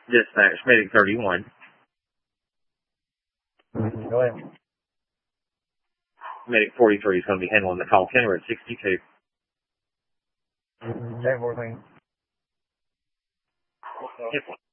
Dispatch, Medic 31. Go ahead. Medic 43 is going to be handling the call. Kenner at 62. 10-14. Yes,